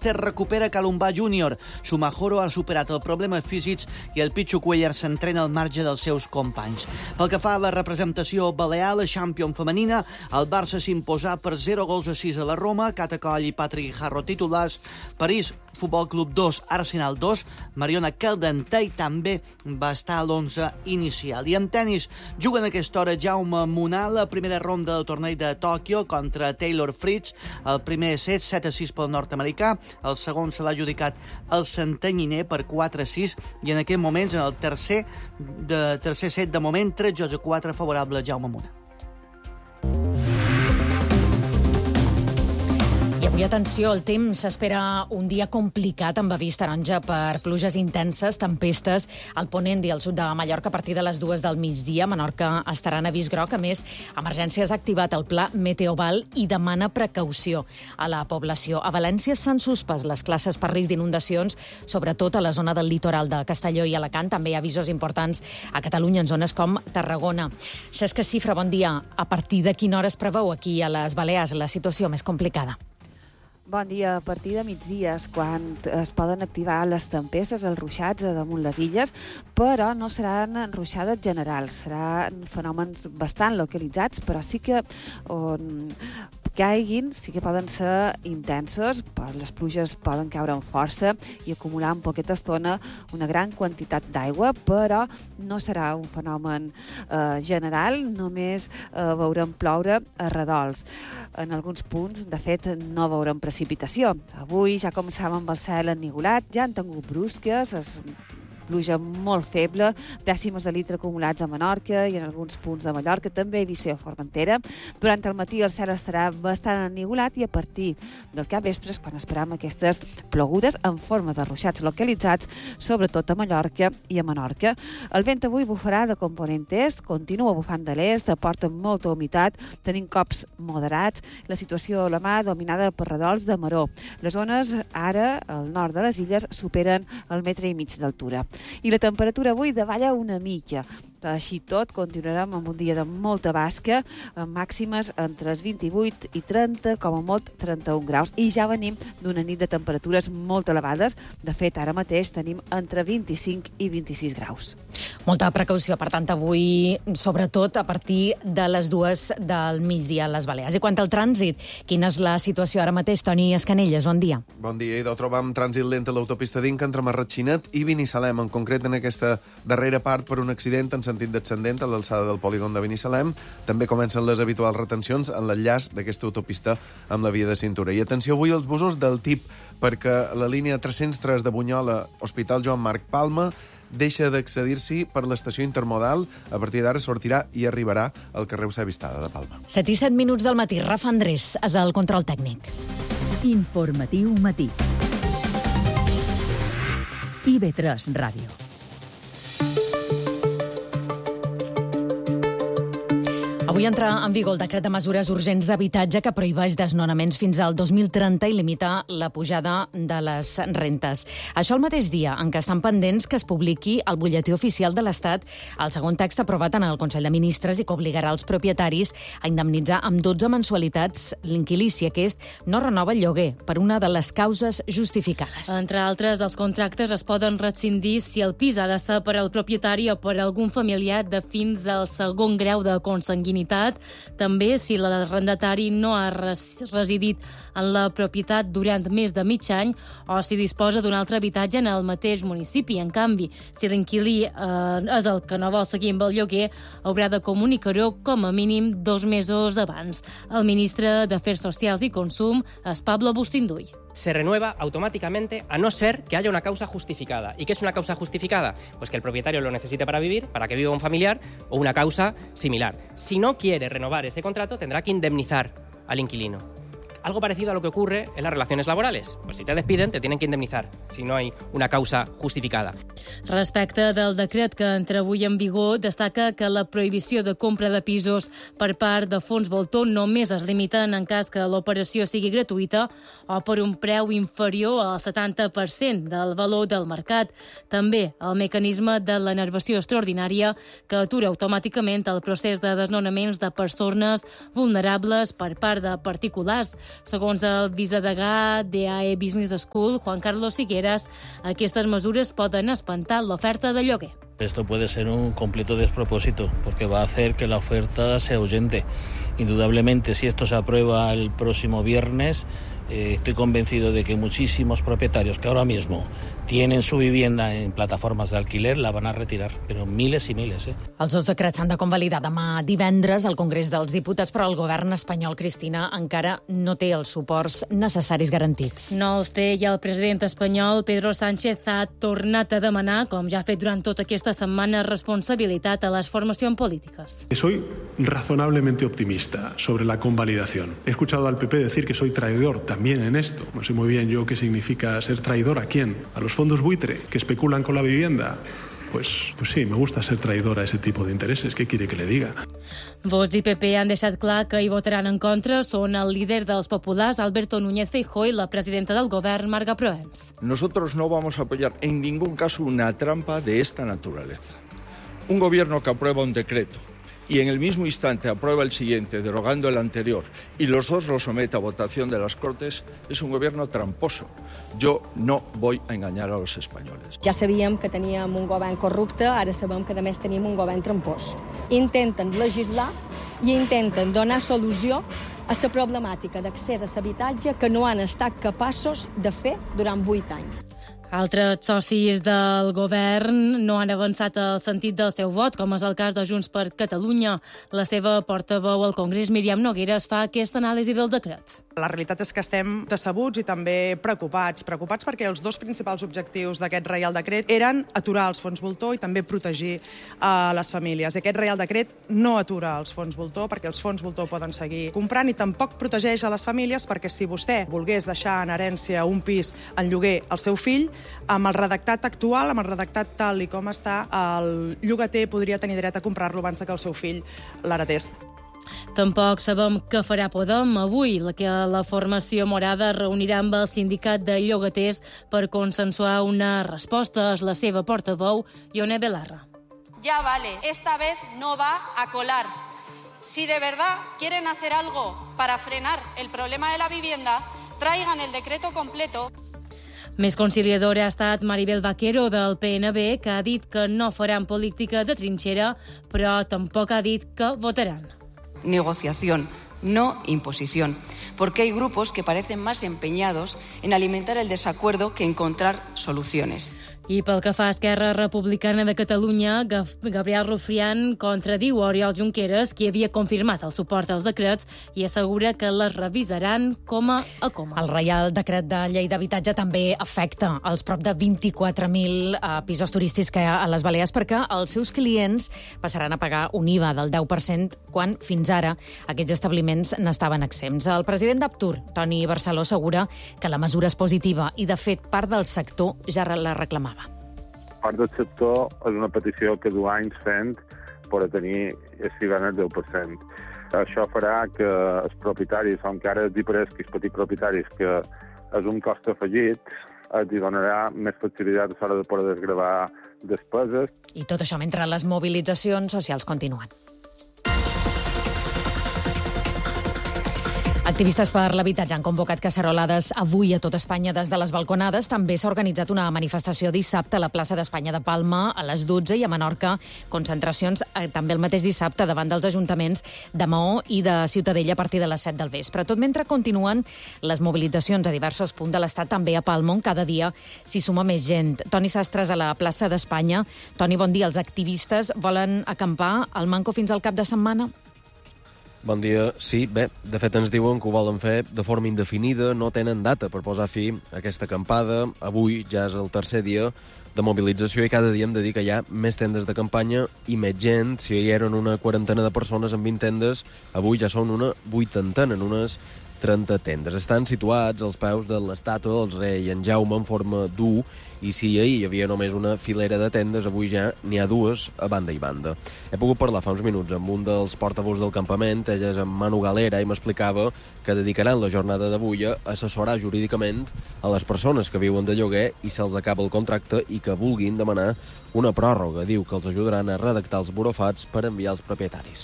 Leicester recupera Calumbà Júnior. Sumajoro ha superat el problema físics i el Pichu Cuellar s'entrena al marge dels seus companys. Pel que fa a la representació balear, la Champions femenina, el Barça s'imposà per 0-6 a la Roma, Cata Coll i Patrick Guijarro titulars, París Futbol Club 2, Arsenal 2, Mariona Caldentei també va estar a l'11 inicial. I en tenis juguen a aquesta hora Jaume Munà, la primera ronda del torneig de Tòquio contra Taylor Fritz. El primer set, 7-6 pel nord-americà, el segon se l'ha adjudicat el santanyiner per 4-6 i en aquests moments, en el tercer set de moment, 3-4 favorable a Jaume Munà. I atenció, el temps s'espera un dia complicat amb avís taronja per pluges intenses, tempestes al ponent i al sud de Mallorca a partir de les 2 del migdia. Menorca estarà en avís groc. A més, Emergències ha activat el pla Meteoval i demana precaució a la població. A València s'han suspès les classes per risc d'inundacions, sobretot a la zona del litoral de Castelló i Alacant. També hi ha avisos importants a Catalunya en zones com Tarragona. Cesc Cifra, bon dia. A partir de quina hora es preveu aquí a les Balears la situació més complicada? Bon dia. A partir de migdies, quan es poden activar les tempestes, els ruixats damunt les illes, però no seran ruixades generals, seran fenòmens bastant localitzats, però sí que on caiguin, sí que poden ser intensos, les pluges poden caure amb força i acumular en poqueta estona una gran quantitat d'aigua, però no serà un fenomen general, només veurem ploure a redols. En alguns punts, de fet, no veurem precipitació. Avui ja començàvem amb el cel ennigolat, ja han tingut brusques, pluja molt feble, dècimes de litre acumulats a Menorca i en alguns punts de Mallorca, també a Eivissa i Formentera. Durant el matí el cel estarà bastant ennigolat i a partir del capvespre, quan esperam aquestes plogudes en forma de ruixats localitzats, sobretot a Mallorca i a Menorca. El vent avui bufarà de component est, continua bufant de l'est, aporta molta humitat, tenim cops moderats, la situació a la mà dominada per redols de maror. Les zones ara, al nord de les illes, superen el 1,5 metres d'altura. I la temperatura avui davalla una mica. Així tot, continuarem amb un dia de molta basca, amb màximes entre els 28 i 30, com a molt 31 graus. I ja venim d'una nit de temperatures molt elevades. De fet, ara mateix tenim entre 25 i 26 graus. Molta precaució, per tant, avui, sobretot a partir de les 2 del migdia a les Balears. I quant al trànsit, quina és la situació ara mateix? Toni Escanelles, bon dia. Bon dia, idò. Trobam trànsit lent a l'autopista d'Inca entre Marratxinet i Binissalem, en concret en aquesta darrera part per un accident en sentit descendent a l'alçada del polígon de Binissalem. També comencen les habituals retencions en l'enllaç d'aquesta autopista amb la via de cintura. I atenció avui als busos del TIP, perquè la línia 303 de Bunyola, Hospital Joan Marc Palma, deixa d'accedir-s'hi per l'estació intermodal. A partir d'ara sortirà i arribarà al carrer Eusebio Estada de Palma. 7 i 7 minuts del matí. Rafa Andrés és el control tècnic. Informatiu matí. IB3 Ràdio. Avui entra en vigor el decret de mesures urgents d'habitatge que prohibeix desnonaments fins al 2030 i limita la pujada de les rentes. Això el mateix dia en què estan pendents que es publiqui al butlletí oficial de l'Estat el segon text aprovat en el Consell de Ministres i que obligarà els propietaris a indemnitzar amb 12 mensualitats l'inquilí si aquest no renova el lloguer per una de les causes justificades. Entre altres, els contractes es poden rescindir si el pis ha de ser per al propietari o per algun familiar de fins al segon grau de consanguinitat. També si l'arrendatari no ha residit en la propietat durant més de mig any o si disposa d'un altre habitatge en el mateix municipi. En canvi, si l'inquilí és el que no vol seguir amb el lloguer, haurà de comunicar-ho com a mínim 2 mesos abans. El ministre d'Afers Socials i Consum és Pablo Bustinduy. Se renueva automáticamente a no ser que haya una causa justificada. ¿Y qué es una causa justificada? Pues que el propietario lo necesite para vivir, para que viva un familiar o una causa similar. Si no quiere renovar ese contrato, tendrá que indemnizar al inquilino. Algo parecido a lo que ocurre en las relaciones laborales. Pues si te despiden, te tienen que indemnizar, si no hay una causa justificada. Respecte del decret que entra avui en vigor, destaca que la prohibició de compra de pisos per part de fons voltor només es limita en cas que l'operació sigui gratuïta o per un preu inferior al 70% del valor del mercat. També el mecanisme de l'enervació extraordinària que atura automàticament el procés de desnonaments de persones vulnerables per part de particulars. Segons el vicedegà d'AE Business School, Juan Carlos Higueras, aquestes mesures poden espantar l'oferta de lloguer. Esto puede ser un completo despropósito porque va a hacer que la oferta se ahuyente. Indudablemente, si esto se aprueba el próximo viernes, estoy convencido de que muchísimos propietarios que ahora mismo tienen su vivienda en plataformas de alquiler la van a retirar, pero miles i miles. Els dos decrets s'han de convalidar demà divendres al Congrés dels Diputats, però el govern espanyol, Cristina, encara no té els suports necessaris garantits. No els té, i el president espanyol, Pedro Sánchez, ha tornat a demanar, com ja ha fet durant tota aquesta setmana, responsabilitat a les formacions polítiques. Soy razonablemente optimista sobre la convalidación. He escuchado al PP decir que soy traidor también en esto. No sé muy bien yo qué significa ser traidor. ¿A quién? ¿A los fondos buitre que especulan con la vivienda? Pues sí, me gusta ser traidor a ese tipo de intereses. ¿Qué quiere que le diga? Vox i PP han deixat clar que hi votaran en contra. Són el líder dels populars, Alberto Núñez Feijóo, i la presidenta del govern, Marga Proens. Nosotros no vamos a apoyar en ningún caso una trampa de esta naturaleza. Un gobierno que aprueba un decreto y en el mismo instante aprueba el siguiente, derogando el anterior, y los dos lo somete a votación de las Cortes, es un gobierno tramposo. Yo no voy a engañar a los españoles. Ja sabíem que teníem un govern corrupte, ara sabem que a més tenim un govern trampós. Intenten legislar i intenten donar solució a la problemàtica d'accés a l'habitatge que no han estat capaços de fer durant 8 anys. Altres socis del govern no han avançat el sentit del seu vot, com és el cas de Junts per Catalunya. La seva portaveu al Congrés, Míriam Nogueras, fa aquesta anàlisi del decret. La realitat és que estem decebuts i també preocupats perquè els dos principals objectius d'aquest Reial Decret eren aturar els fons voltor i també protegir les famílies. I aquest Reial Decret no atura els fons voltor perquè els fons voltor poden seguir comprant i tampoc protegeix a les famílies perquè si vostè volgués deixar en herència un pis en lloguer al seu fill, amb el redactat actual, amb el redactat tal i com està, el llogater podria tenir dret a comprar-lo abans que el seu fill l'heretés. Tampoc sabem què farà Podem avui, que la formació morada reunirà amb el sindicat de llogaters per consensuar una resposta. És la seva portaveu, Ione Belarra. Ya vale, esta vez no va a colar. Si de verdad quieren hacer algo para frenar el problema de la vivienda, traigan el decreto completo. Més conciliadora ha estat Maribel Vaquero del PNB, que ha dit que no faran política de trinxera, però tampoc ha dit que votaran. Negociación, no imposición, porque hay grupos que parecen más empeñados en alimentar el desacuerdo que encontrar soluciones. I pel que fa a Esquerra Republicana de Catalunya, Gabriel Rufián contradiu Oriol Junqueras, qui havia confirmat el suport als decrets i assegura que les revisaran coma a coma. El Reial Decret de Llei d'Habitatge també afecta els prop de 24.000 pisos turístics que hi ha a les Balears perquè els seus clients passaran a pagar un IVA del 10% quan fins ara aquests establiments n'estaven exempts. El president d'Aptur, Toni Barceló, assegura que la mesura és positiva i, de fet, part del sector ja la reclamava. Part del sector és una petició que du anys fent per tenir si ven el 10%. Això farà que els propietaris, encara és diferent que els petits propietaris, que és un cost afegit, els donarà més flexibilitat a l'hora de poder desgravar despeses. I tot això mentre les mobilitzacions socials continuen. Activistes per l'habitatge han convocat cacerolades avui a tot Espanya des de les balconades. També s'ha organitzat una manifestació dissabte a la plaça d'Espanya de Palma a les 12 i a Menorca concentracions també el mateix dissabte davant dels ajuntaments de Maó i de Ciutadella a partir de les 7 del vespre. Tot mentre continuen les mobilitzacions a diversos punts de l'Estat, també a Palma, on cada dia s'hi suma més gent. Toni Sastres a la plaça d'Espanya. Toni, bon dia. Els activistes volen acampar al Manco fins al cap de setmana? Bon dia. Sí, bé, de fet ens diuen que ho volen fer de forma indefinida, no tenen data per posar fi a aquesta acampada. Avui ja és el tercer dia de mobilització i cada dia hem de dir que hi ha més tendes de campanya i més gent. Si hi eren una quarantena de persones en 20 tendes, avui ja són una 80 en unes 30 tendes. Estan situats als peus de l'estàtua del rei en Jaume en forma d'U, i si ahir hi havia només una filera de tendes, avui ja n'hi ha dues a banda i banda. He pogut parlar fa uns minuts amb un dels portaveus del campament, ell és en Manu Galera, i m'explicava que dedicaran la jornada d'avui a assessorar jurídicament a les persones que viuen de lloguer i se'ls acaba el contracte i que vulguin demanar una pròrroga. Diu que els ajudaran a redactar els burofats per enviar als propietaris.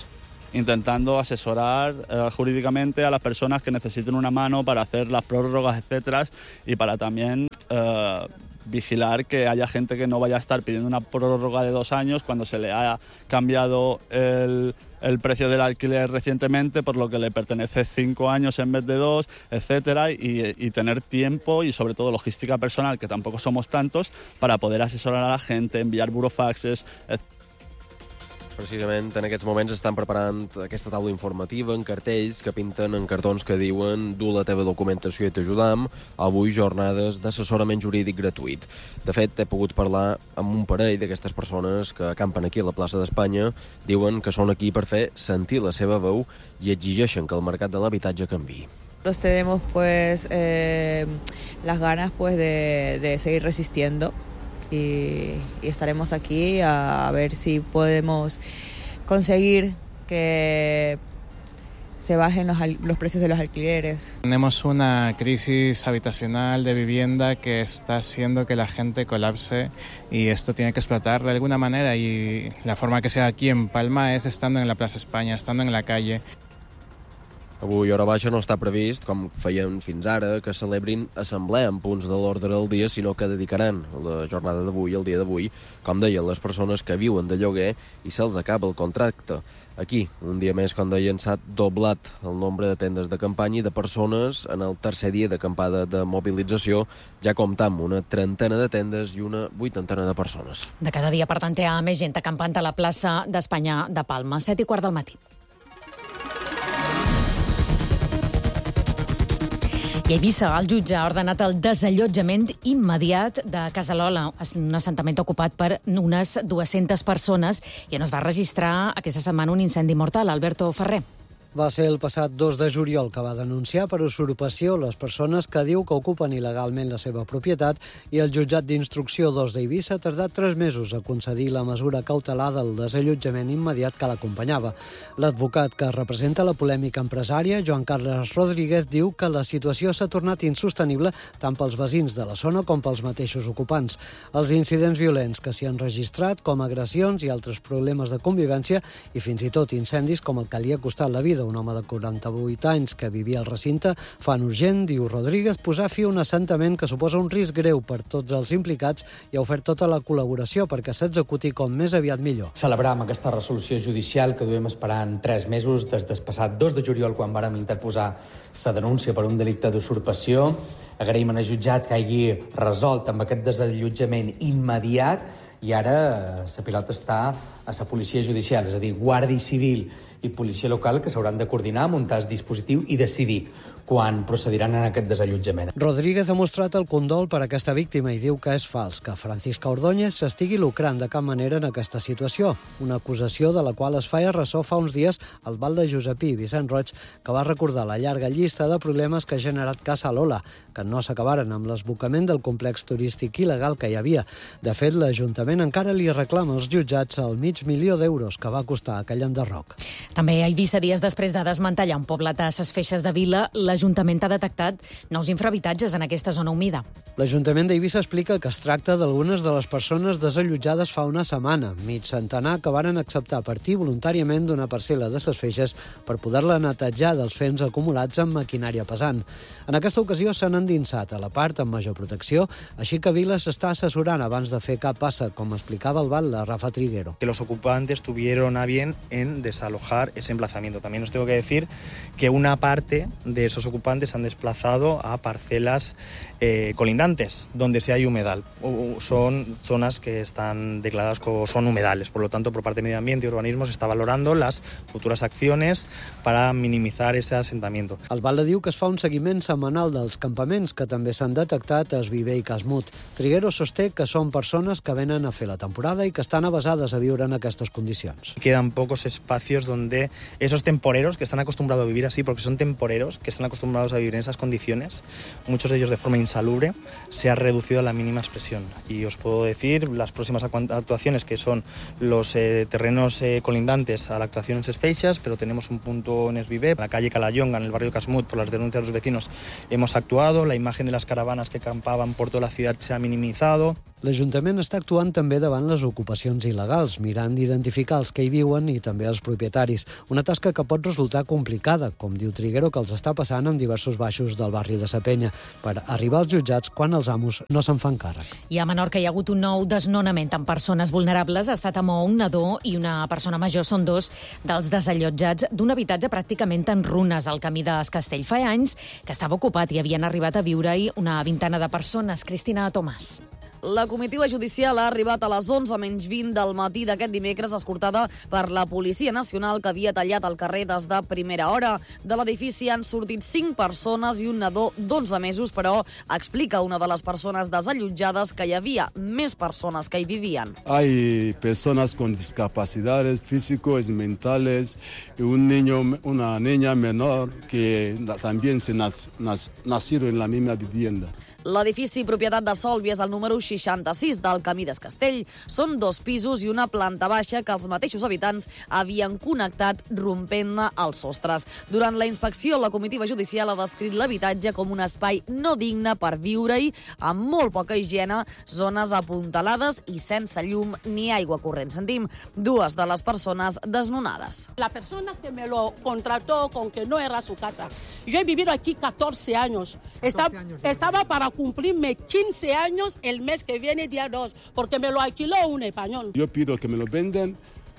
intentando asesorar jurídicamente a las personas que necesiten una mano para hacer las prórrogas, etcétera, y para también vigilar que haya gente que no vaya a estar pidiendo una prórroga de 2 años cuando se le haya cambiado el precio del alquiler recientemente, por lo que le pertenece 5 años en vez de 2, etcétera, y tener tiempo y sobre todo logística personal, que tampoco somos tantos, para poder asesorar a la gente, enviar burofaxes, Precisament en aquests moments estan preparant aquesta taula informativa en cartells que pinten en cartons que diuen "Du la teva documentació i t'ajudam", avui jornades d'assessorament jurídic gratuït. De fet, he pogut parlar amb un parell d'aquestes persones que acampen aquí a la plaça d'Espanya. Diuen que són aquí per fer sentir la seva veu i exigeixen que el mercat de l'habitatge canviï. Nosotros tenemos pues las ganas pues de seguir resistiendo y estaremos aquí a ver si podemos conseguir que se bajen los precios de los alquileres. Tenemos una crisis habitacional de vivienda que está haciendo que la gente colapse y esto tiene que explotar de alguna manera, y la forma que sea aquí en Palma es estando en la Plaza España, estando en la calle. Avui, hora baixa, no està previst, com feien fins ara, que celebrin assemblea en punts de l'ordre del dia, sinó que dedicaran la jornada d'avui, el dia d'avui, com deien, les persones que viuen de lloguer i se'ls acaba el contracte. Aquí, un dia més, com deien, s'ha doblat el nombre de tendes de campanya i de persones en el tercer dia d'acampada de mobilització. Ja comptam una 30 de tendes i una 80 de persones. De cada dia, per tant, hi ha més gent acampant a la plaça d'Espanya de Palma. 7:15 del matí. I a Eivissa, el jutge ha ordenat el desallotjament immediat de Casa Lola, un assentament ocupat per unes 200 persones i on es va registrar aquesta setmana un incendi mortal. Alberto Ferrer. Va ser el passat 2 de juliol que va denunciar per usurpació les persones que diu que ocupen il·legalment la seva propietat, i el jutjat d'instrucció 2 d'Eivissa ha tardat 3 mesos a concedir la mesura cautelar del desallotjament immediat que l'acompanyava. L'advocat que representa la polèmica empresària, Joan Carles Rodríguez, diu que la situació s'ha tornat insostenible tant pels veïns de la zona com pels mateixos ocupants. Els incidents violents que s'hi han registrat, com agressions i altres problemes de convivència, i fins i tot incendis com el que li ha costat la vida un home de 48 anys que vivia al recinte, fan urgent, diu Rodríguez, posar fi a un assentament que suposa un risc greu per tots els implicats i ha ofert tota la col·laboració perquè s'executi com més aviat millor. Celebram aquesta resolució judicial que duem esperant 3 mesos des del passat 2 de juliol, quan vàrem interposar la denúncia per un delicte d'usurpació. Agraïm al jutjat que hagi resolt amb aquest desallotjament immediat, i ara la pilota està a la policia judicial, és a dir, Guàrdia Civil i policia local, que s'hauran de coordinar, muntar el dispositiu i decidir quan procediran en aquest desallotjament. Rodríguez ha mostrat el condol per aquesta víctima i diu que és fals que Francisca Ordóñez s'estigui lucrant de cap manera en aquesta situació. Una acusació de la qual es feia ressò fa uns dies el Val de Josepí, Vicent Roig, que va recordar la llarga llista de problemes que ha generat Casa Lola, que no s'acabaren amb l'esbocament del complex turístic il·legal que hi havia. De fet, l'Ajuntament encara li reclama als jutjats el $500.000 que va costar aquell enderroc. També a Eivissa, dies després de desmantellar un poblet a ses Feixes de Vila, l'Ajuntament ha detectat nous infrahabitatges en aquesta zona humida. L'Ajuntament d'Eivissa explica que es tracta d'algunes de les persones desallotjades fa una setmana, mig centenar que varen acceptar partir voluntàriament d'una parcel·la de ses Feixes per poder-la netejar dels fems acumulats amb maquinària pesant. En aquesta ocasió s'han endinsat a la part amb major protecció, així que Vila s'està assessorant abans de fer cap passa, com explicava el batlle Rafa Triguero. Que los ocupantes tuvieron a bien en desalojar ese emplazamiento. También os tengo que decir que una parte de esos ocupantes han desplazado a parcelas colindantes, donde sí hay humedal. Son zonas que están declaradas como son humedales. Por lo tanto, por parte de Medio Ambiente y Urbanismo se está valorando las futuras acciones para minimizar ese asentamiento. El batlle diu que es fa un seguiment setmanal dels campaments que també s'han detectat a Esviver i Casmut. Triguero sosté que són persones que venen a fer la temporada i que estan avasades a viure en aquestes condicions. Quedan pocos espacios donde esos temporeros que están acostumbrados a vivir así, porque son temporeros que están acostumbrados a vivir en esas condiciones, muchos de ellos de forma insalubre, se ha reducido a la mínima expresión. Y os puedo decir las próximas actuaciones, que son los terrenos colindantes a la actuación en Ses Feixas, pero tenemos un punto en Esviver, en la calle Calayonga, en el barrio Casmut, por las denuncias de los vecinos hemos actuado, la imagen de las caravanas que acampaban por toda la ciudad se ha minimizado. L'Ajuntament està actuant també davant les ocupacions il·legals, mirant d'identificar els que hi viuen i també els propietaris. Una tasca que pot resultar complicada, com diu Triguero, que els està passant en diversos baixos del barri de Sa Penya, per arribar als jutjats quan els amos no se'n fan càrrec. I a Menorca hi ha hagut un nou desnonament amb persones vulnerables. Ha estat a Maó un nadó i una persona major. Són dos dels desallotjats d'un habitatge pràcticament en runes al camí d'Es Castell. Fa anys que estava ocupat i havien arribat a viure-hi una vintena de persones. Cristina Tomàs. La comitiva judicial ha arribat a les 11:20 del matí d'aquest dimecres, escortada per la Policia Nacional, que havia tallat el carrer des de primera hora. De l'edifici han sortit 5 persones i un nadó d'11 mesos, però explica una de les persones desallotjades que hi havia més persones que hi vivien. Hay personas con discapacidades físicos y mentales, y una niña menor que también se nacieron en la misma vivienda. L'edifici propietat de Sòlvia és el número 66 del camí d'Es Castell. Són 2 pisos i una planta baixa que els mateixos habitants havien connectat rompent-ne els sostres. Durant la inspecció, la comitiva judicial ha descrit l'habitatge com un espai no digne per viure-hi, amb molt poca higiene, zones apuntalades i sense llum ni aigua corrent. Sentim dues de les persones desnonades. La persona que me lo contrató con que no era su casa. Yo he vivido aquí 14 años. Estaba para cumplirme 15 años el mes que viene, día 2, porque me lo alquiló un español. Yo pido que me lo venden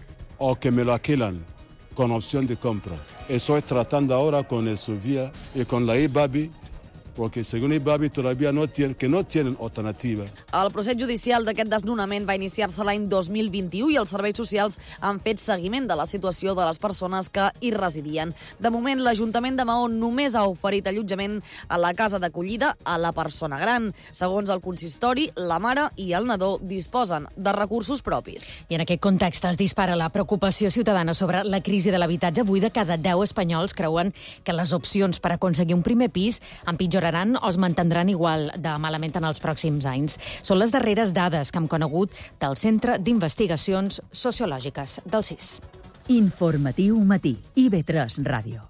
o que me lo alquilan con opción de compra. Estoy tratando ahora con el Sofía y con la IBABI, porque según IBABI todavía no tienen alternativa. El procés judicial d'aquest desnonament va iniciar-se l'any 2021 i els serveis socials han fet seguiment de la situació de les persones que hi residien. De moment, l'Ajuntament de Maó només ha oferit allotjament a la casa d'acollida a la persona gran. Segons el consistori, la mare i el nadó disposen de recursos propis. I en aquest context es dispara la preocupació ciutadana sobre la crisi de l'habitatge. 8 de cada 10 espanyols creuen que les opcions per aconseguir un primer pis empitjoraran o es mantindran igual de malament en els pròxims anys. Són les darreres dades que hem conegut del Centre d'Investigacions Sociològiques del CIS. Informatiu Matí, IB3 Ràdio.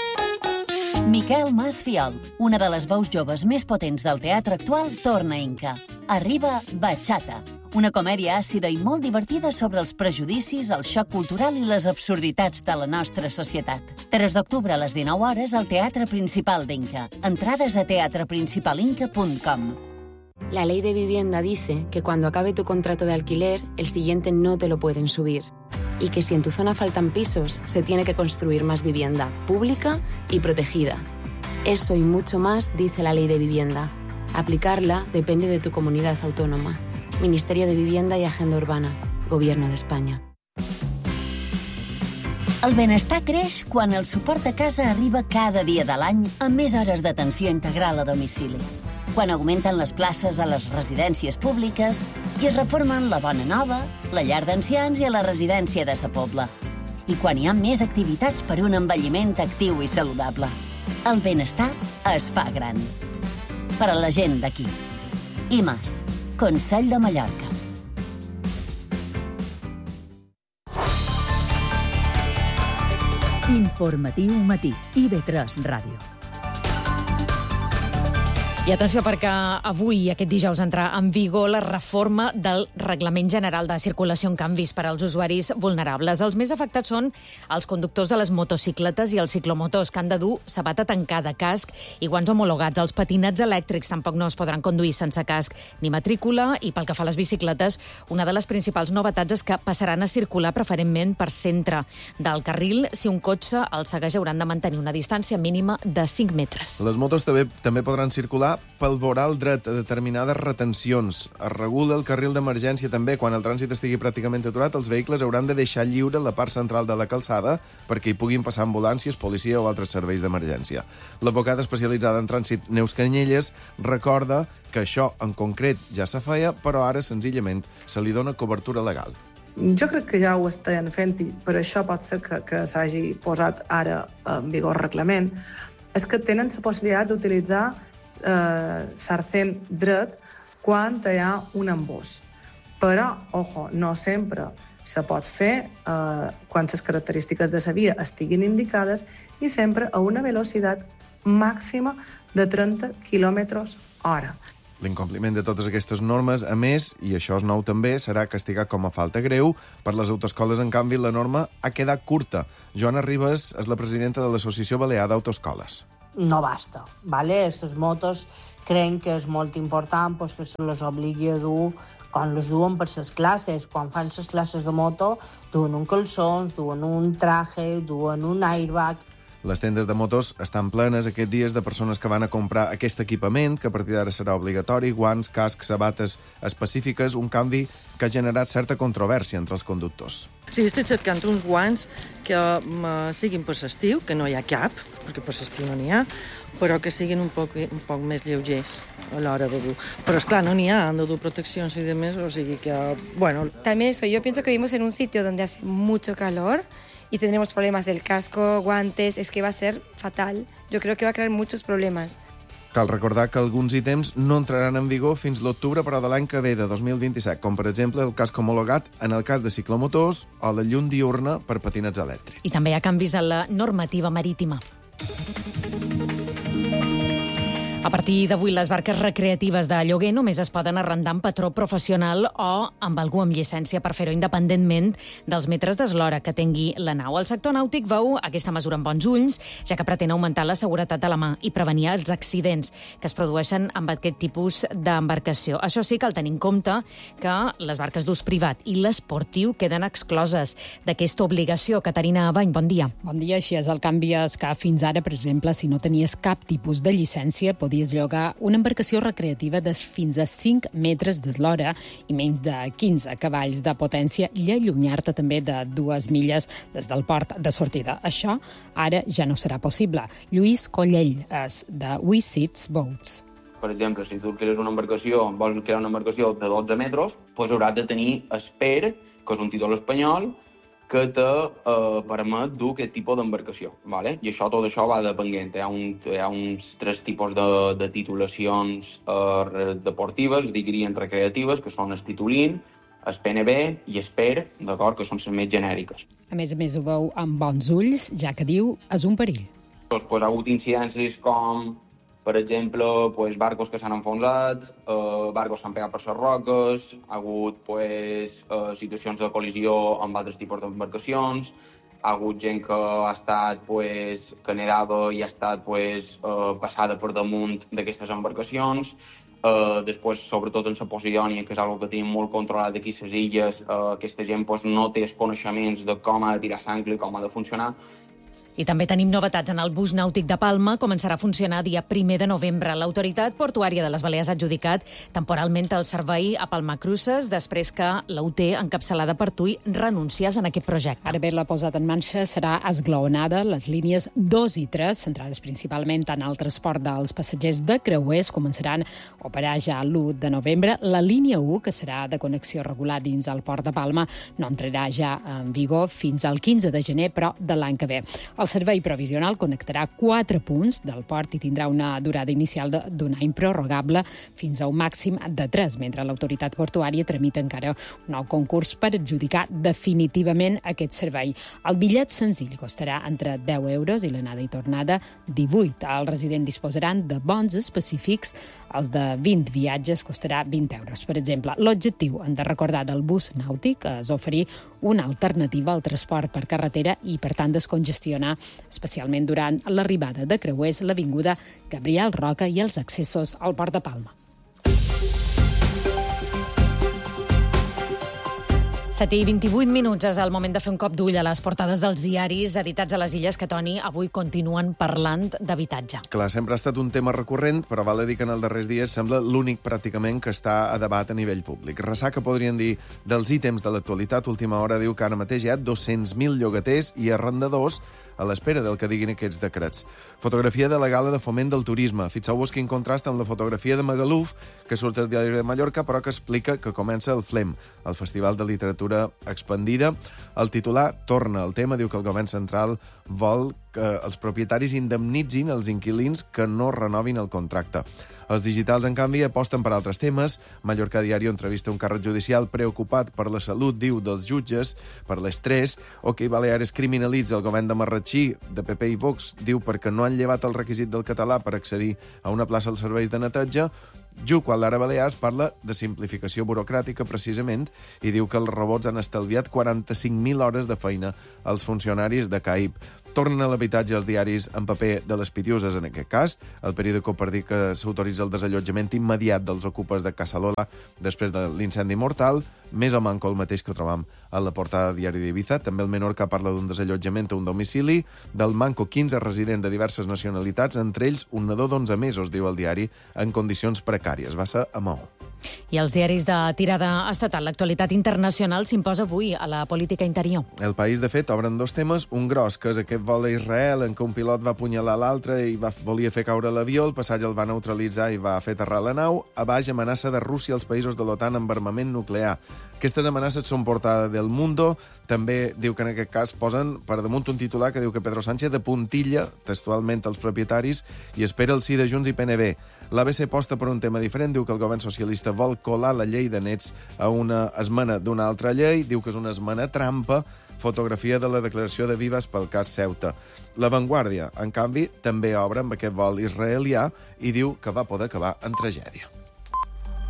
Miquel Mas Fiol, una de les veus joves més potents del teatre actual, torna a Inca. Arriba Bachata, una comèdia àcida i molt divertida sobre els prejudicis, el xoc cultural i les absurditats de la nostra societat. 3 d'octubre a les 19 hores al Teatre Principal d'Inca. Entrades a teatreprincipalinca.com. La ley de vivienda dice que cuando acabe tu contrato de alquiler, el siguiente no te lo pueden subir. Y que si en tu zona faltan pisos, se tiene que construir más vivienda, pública y protegida. Eso y mucho más dice la ley de vivienda. Aplicarla depende de tu comunidad autónoma. Ministerio de Vivienda y Agenda Urbana. Gobierno d'Espanya. El benestar creix quan el suport a casa arriba cada dia de l'any amb més hores d'atenció integral a domicili. Quan augmenten les places a les residències públiques i es reformen la Bona Nova, la llar d'ancians i a la residència de Sa Pobla. I quan hi ha més activitats per un envelliment actiu i saludable. El benestar es fa gran. Per a la gent d'aquí. IMAS, Consell de Mallorca. Informatiu Matí, IB3 Ràdio. I atenció, perquè avui, aquest dijous, entrarà en vigor la reforma del Reglament General de Circulació en canvis per als usuaris vulnerables. Els més afectats són els conductors de les motocicletes i els ciclomotors, que han de dur sabata tancada, casc i guants homologats. Els patinets elèctrics tampoc no es podran conduir sense casc ni matrícula. I pel que fa a les bicicletes, una de les principals novetats és que passaran a circular preferentment per centre del carril. Si un cotxe els segueix, hauran de mantenir una distància mínima de 5 metres. Les motos també podran circular pel voral dret a determinades retencions. Es regula el carril d'emergència també. Quan el trànsit estigui pràcticament aturat, els vehicles hauran de deixar lliure la part central de la calçada perquè hi puguin passar ambulàncies, policia o altres serveis d'emergència. L'advocada especialitzada en trànsit, Neus Canyelles, recorda que això en concret ja se feia, però ara senzillament se li dona cobertura legal. Jo crec que ja ho estan fent i per això pot ser que s'hagi posat ara en vigor el reglament. És que tenen la possibilitat d'utilitzar sarcent dret quan hi ha un embús. Però, ojo, no sempre se pot fer quan les característiques de la via estiguin indicades i sempre a una velocitat màxima de 30 km/h. L'incompliment de totes aquestes normes, a més, i això és nou també, serà castigat com a falta greu. Per les autoescoles, en canvi, la norma ha quedat curta. Joana Ribas és la presidenta de l'Associació Balear d'Autoescoles. No basta, ¿vale? Estos motos creen que és molt important pues, que se los obligui a dur quan los duen per les classes. Quan fan les classes de moto, duen un calçons, duen un traje, duen un airbag. Les tendes de motos estan plenes aquests dies de persones que van a comprar aquest equipament, que a partir d'ara serà obligatori, guants, cascs, sabates específiques, un canvi que ha generat certa controvèrsia entre els conductors. Sí, estic cercant uns guants que siguin per l'estiu, que no hi ha cap, perquè per l'estiu no n'hi ha, però que siguin un poc més lleugers a l'hora de dur. Però, esclar, no n'hi ha, han de dur proteccions i demés, o sigui que, bueno... También eso, yo pienso que vivimos en un sitio donde hace mucho calor y tendremos problemas del casco, guantes, es que va a ser fatal. Yo creo que va a crear muchos problemas. Cal recordar que alguns ítems no entraran en vigor fins l'octubre, però de l'any que ve, de 2027, com per exemple el casc homologat en el cas de ciclomotors o la llum diurna per patinets elèctrics. I també hi ha canvis en la normativa marítima. A partir d'avui, les barques recreatives de lloguer només es poden arrendar amb patró professional o amb algú amb llicència per fer-ho independentment dels metres d'eslora que tingui la nau. El sector nàutic veu aquesta mesura amb bons ulls, ja que pretén augmentar la seguretat de la mà i prevenir els accidents que es produeixen amb aquest tipus d'embarcació. Això sí, cal tenir en compte que les barques d'ús privat i l'esportiu queden excloses d'aquesta obligació. Caterina Bany, bon dia. Bon dia, així és el canvi és que fins ara, per exemple, si no tenies cap tipus de llicència, podies llogar una embarcació recreativa de fins a 5 metres d'eslora i menys de 15 cavalls de potència i allunyar-te també de 2 milles des del port de sortida. Això ara ja no serà possible. Lluís Collell és de We Seats Boats. Per exemple, si tu crees una embarcació, vols crear una embarcació de 12 metres, doncs hauràs de tenir ESPER, que és un títol espanyol, que te permet dur aquest tipus d'embarcació, ¿vale? I tot això va depenent. Hi ha uns 3 tipus de titulacions deportives, diríem recreatives, que són el titulín, el PNB i ESPER, d'acord, que són les més genèriques. A més, ho veu amb bons ulls, ja que diu és un perill. Doncs ha hagut incidències com, per exemple, barcos que s'han enfonsat, barcos s'han pegat per les roques, ha hagut situacions de col·lisió amb altres tipus d'embarcacions, ha hagut gent que ha estat, que nedava i ha estat passada per damunt d'aquestes embarcacions. Després, sobretot en la Posidònia, que és una que tenim molt controlat aquí a les illes, aquesta gent no té els coneixements de com ha de tirar l'àncora i com ha de funcionar. I també tenim novetats en el bus nàutic de Palma. Començarà a funcionar dia 1 de novembre. L'Autoritat Portuària de les Balears ha adjudicat temporalment el servei a Palma Cruces després que la UT, encapçalada per TUI, renunciés en aquest projecte. Ara bé, la posada en marxa serà esglaonada. Les línies 2 i 3, centrades principalment en el transport dels passatgers de creuers, començaran a operar ja l'1 de novembre. La línia 1, que serà de connexió regular dins el port de Palma, no entrarà ja en vigor fins al 15 de gener, però de l'any que ve. El servei provisional connectarà 4 punts del port i tindrà una durada inicial d'un any prorrogable fins a un màxim de 3, mentre l'autoritat portuària tramita encara un nou concurs per adjudicar definitivament aquest servei. El bitllet senzill costarà entre 10 euros i l'anada i tornada 18. Els residents disposaran de bons específics. Els de 20 viatges costarà 20 euros. Per exemple, l'objectiu, hem de recordar, del bus nàutic és oferir una alternativa al transport per carretera i, per tant, descongestionar especialment durant l'arribada de creuers, l'avinguda Gabriel Roca i els accessos al port de Palma. 7:28 és el moment de fer un cop d'ull a les portades dels diaris editats a les Illes que, Toni, avui continuen parlant d'habitatge. Clar, sempre ha estat un tema recurrent, però val a dir que en els darrers dies sembla l'únic pràcticament que està a debat a nivell públic. Ressaca, podrien dir, dels ítems de l'actualitat. Última Hora diu que ara mateix hi ha 200.000 llogaters i arrendadors a l'espera del que diguin aquests decrets. Fotografia de la gala de foment del turisme. Fixeu-vos quin contrast amb la fotografia de Magaluf, que surt al diari de Mallorca, però que explica que comença el FLEM, el Festival de Literatura Expandida. El titular torna al tema, diu que el govern central vol que els propietaris indemnitzin els inquilins que no renovin el contracte. Els digitals, en canvi, aposten per altres temes. Mallorca Diario entrevista un càrrec judicial preocupat per la salut, diu, dels jutges, per l'estrès. OK Baleares criminalitza el govern de Marratxí, de PP i Vox, diu, perquè no han llevat el requisit del català per accedir a una plaça als serveis de neteja. Juc Lara Balears parla de simplificació burocràtica, precisament, i diu que els robots han estalviat 45.000 hores de feina als funcionaris de CAIP. Tornen a l'habitatge els diaris en paper de les Pitiuses, en aquest cas. El periòdico per dir que s'autoritza el desallotjament immediat dels ocupes de Casa Lola després de l'incendi mortal. Més o manco el mateix que trobam a la portada de Diari d'Ibiza. També el Menorca parla d'un desallotjament a un domicili. Del manco 15 residents de diverses nacionalitats, entre ells un nadó d'11 mesos, diu el diari, en condicions precàries. Va ser a Maó. I els diaris de tirada estatal. L'actualitat internacional s'imposa avui a la política interior. El País, de fet, obren dos temes. Un gros, que és aquest vol a Israel en què un pilot va apunyalar l'altre i volia fer caure l'avió, el passatge el va neutralitzar i va fer aterrar la nau. A baix, amenaça de Rússia als països de l'OTAN amb armament nuclear. Aquestes amenaces són portada del Mundo. També diu que en aquest cas posen per damunt un titular que diu que Pedro Sánchez apuntilla textualment als propietaris i espera el sí de Junts i PNB. L'ABC posta per un tema diferent, diu que el govern socialista vol colar la llei de nets a una esmena d'una altra llei, diu que és una esmena trampa, fotografia de la declaració de Vives pel cas Ceuta. La Vanguardia, en canvi, també obre amb aquest vol israelià i diu que va poder acabar en tragèdia.